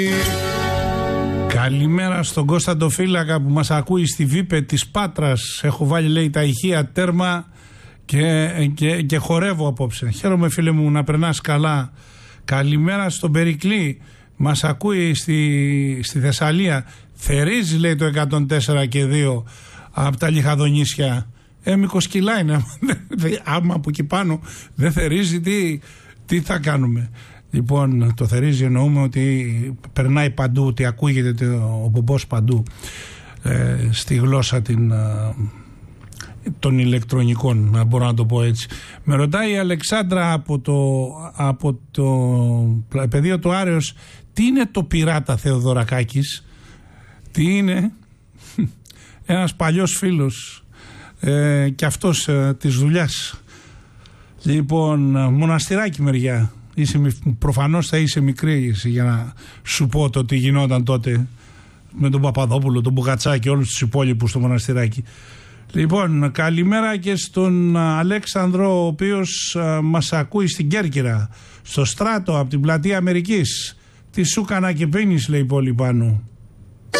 Καλημέρα στον Κώσταντο Φύλακα που μας ακούει στη Βίπε της Πάτρας. Έχω βάλει, λέει, τα ηχεία τέρμα και χορεύω απόψε. Χαίρομαι, φίλε μου, να περνάς καλά. Καλημέρα στον Περικλή. Μας ακούει στη Θεσσαλία. Θερίζει, λέει, το 104 και 2 από τα Λιχαδονήσια. Μήκος κιλά είναι. Άμα από εκεί πάνω δεν θερίζει, τι θα κάνουμε. Λοιπόν, το θερίζει εννοούμε ότι περνάει παντού, ότι ακούγεται ο μπομπός παντού στη γλώσσα των ηλεκτρονικών, να μπορώ να το πω έτσι. Με ρωτάει η Αλεξάνδρα από το πεδίο του Άρεως, τι είναι το πειράτα Θεοδωρακάκης? Τι είναι? Ένας παλιός φίλος και αυτός της δουλειάς. Λοιπόν, Μοναστηράκι μεριά. Προφανώς θα είσαι μικρή για να σου πω το τι γινόταν τότε με τον Παπαδόπουλο, τον Μπουγατσά και όλους τους υπόλοιπους στο Μοναστηράκι. Λοιπόν, καλημέρα και στον Αλέξανδρο, ο οποίος μας ακούει στην Κέρκυρα, στο Στράτο, από την πλατεία Αμερικής. Τι σου κάνα και πίνεις, λέει, πολύ πάνω.